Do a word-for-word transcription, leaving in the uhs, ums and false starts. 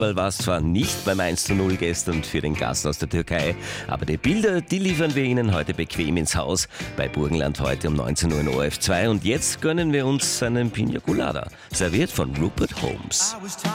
Fußball war es zwar nicht beim eins zu null gestern für den Gast aus der Türkei, aber die Bilder, die liefern wir Ihnen heute bequem ins Haus. Bei Burgenland heute um neunzehn Uhr in O R F zwei. Und jetzt gönnen wir uns einen Pina Colada, serviert von Rupert Holmes.